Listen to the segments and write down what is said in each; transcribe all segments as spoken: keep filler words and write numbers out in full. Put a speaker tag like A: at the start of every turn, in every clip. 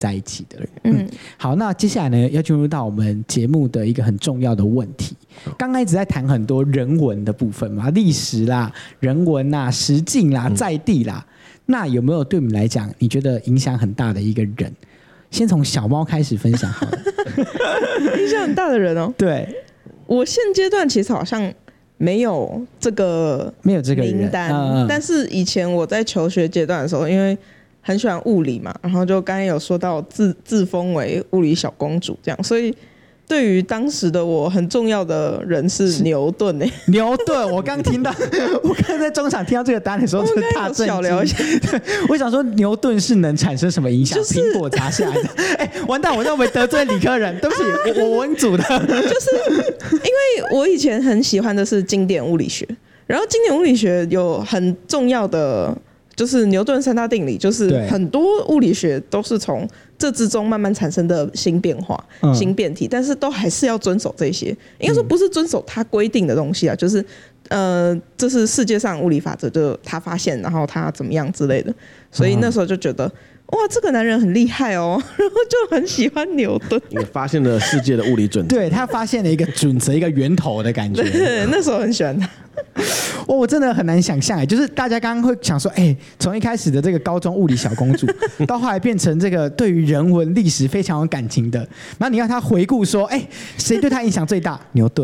A: 在一起的。嗯，好，那接下来呢，要进入到我们节目的一个很重要的问题。刚刚一直在谈很多人文的部分嘛，历史啦、人文啦、实境啦、在地啦。嗯、那有没有对我们来讲，你觉得影响很大的一个人？先从小猫开始分享好了。
B: 影响很大的人哦。
A: 对，
B: 我现阶段其实好像没有这个
A: 没有这个
B: 名单，
A: 嗯嗯，
B: 但是以前我在求学阶段的时候，因为很喜欢物理嘛，然后就刚才有说到自自封为物理小公主这样，所以对于当时的我很重要的人是牛顿诶、欸。
A: 牛顿，我刚听到，我刚在中场听到这个答案的时候，就大震惊。
B: 小聊一下，
A: 我想说牛顿是能产生什么影响？苹、就是、果砸下来的，哎、欸，完蛋，我认为得罪理科人，对不起，我我文组的。
B: 就是因为我以前很喜欢的是经典物理学，然后经典物理学有很重要的。就是牛顿三大定理，就是很多物理学都是从这之中慢慢产生的新变化、嗯、新变体，但是都还是要遵守这些。应该说不是遵守它规定的东西啊，就是呃，这是世界上物理法则，就他发现，然后他怎么样之类的。所以那时候就觉得，哇，这个男人很厉害哦，然后就很喜欢牛顿。
C: 你发现了世界的物理准则，
A: 对，他发现了一个准则，一个源头的感觉。
B: 对，那时候很喜欢他。
A: 我我真的很难想象哎，就是大家刚刚会想说，哎，从一开始的这个高中物理小公主，到后来变成这个对于人文历史非常有感情的，然后你让他回顾说，哎，谁对他影响最大？牛顿。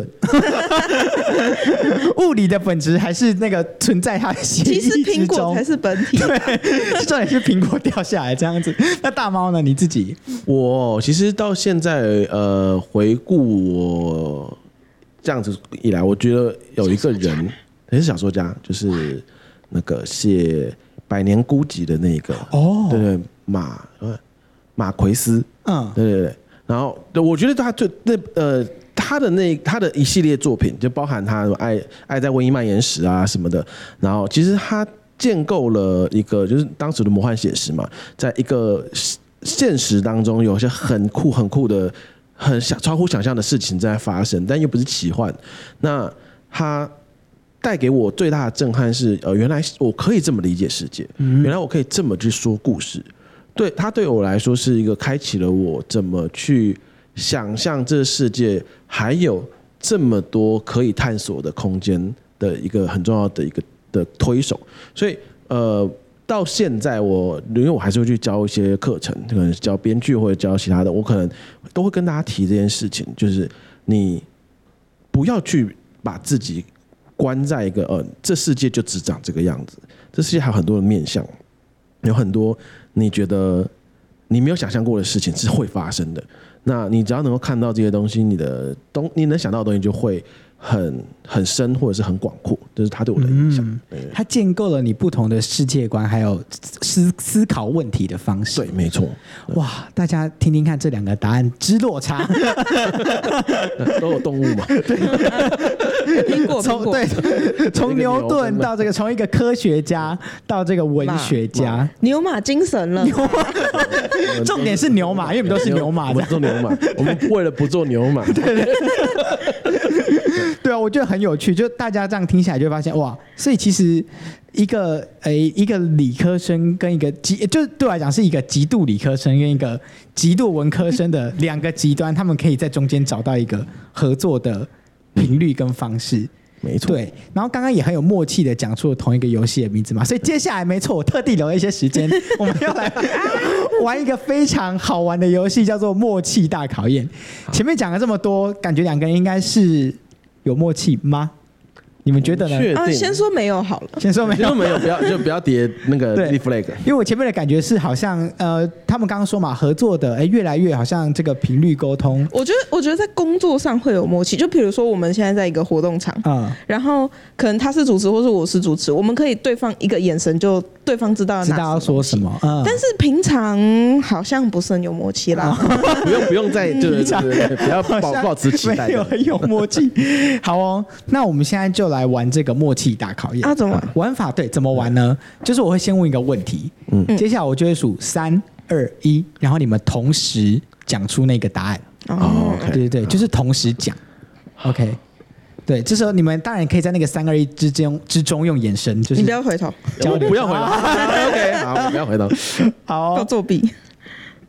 A: 物理的本质还是那个存在他的协议之中，
B: 其实苹果才是本体。
A: 对，重点是苹果掉下来这样子。那大猫呢？你自己？
C: 我其实到现在呃，回顾我。这样子一来，我觉得有一个人也是小说家，就是那个写《百年孤寂》的那个哦，对对，马马奎斯，嗯，对对对。然后，我觉得他最那呃，他的那他的一系列作品，就包含他爱爱在瘟疫蔓延时啊什么的。然后，其实他建构了一个就是当时的魔幻写实嘛，在一个现实当中有一些很酷很酷的。很想超乎想象的事情在发生，但又不是奇幻。那它带给我最大的震撼是，呃，原来我可以这么理解世界，嗯、原来我可以这么去说故事。对它对我来说是一个开启了我怎么去想象这个世界还有这么多可以探索的空间的一个很重要的一个的推手。所以，呃。到现在我，因为我还是会去教一些课程，可能教编剧或者教其他的，我可能都会跟大家提这件事情，就是你不要去把自己关在一个呃，这世界就只长这个样子，这世界还有很多的面向，有很多你觉得你没有想象过的事情是会发生的。那你只要能够看到这些东西，你的东你能想到的东西就会。很很深或者是很广阔，这是他对我的影响。嗯、
A: 他建构了你不同的世界观，还有思思考问题的方式。
C: 对，没错。
A: 哇，大家听听看这两个答案之落差，
C: 都有动物嘛？
B: 苹果，
A: 从对，从牛顿到这个，从一个科学家到这个文学家，
B: 牛马精神了。
A: 重点是牛马，因为我们都是牛马，
C: 我们做牛马，我们为了不做牛马，对对。
A: 对啊，我觉得很有趣，就大家这样听下来就会发现哇，所以其实一个诶一个理科生跟一个极，就对我来讲是一个极度理科生跟一个极度文科生的两个极端，他们可以在中间找到一个合作的频率跟方式。
C: 没错，
A: 对，然后刚刚也很有默契的讲出了同一个游戏的名字嘛，所以接下来没错，我特地留了一些时间，我们要来玩一个非常好玩的游戏，叫做默契大考验。前面讲了这么多，感觉两个人应该是有默契吗？你们觉得呢？
B: 啊，先说没有好了。
A: 先说没有，
C: 先说没有，不要就不要叠那个 flag。
A: 因为我前面的感觉是好像呃，他们刚刚说嘛，合作的哎越来越好像这个频率沟通。
B: 我觉得我觉得在工作上会有默契，就比如说我们现在在一个活动场，嗯，然后可能他是主持或是我是主持，我们可以对方一个眼神就对方知道
A: 知道要说什么，
B: 嗯。但是平常好像不是很有默契啦，
C: 不用不用再就是不要保保持期待，
A: 没有很有默契。好哦，那我们现在就来玩这个默契大考验
B: 啊！怎么玩？
A: 玩法对，怎么玩呢？就是我会先问一个问题，嗯，接下来我就会数三二一，然后你们同时讲出那个答案。
B: 哦，
A: 对对对，就是同时讲。OK， 对，这时候你们当然可以在那个三二一之间之中用眼神，就是
B: 你不要回头，
C: 不要回头。OK， 好，不要回头。
A: 好，
B: 要作弊。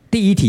A: 第一题。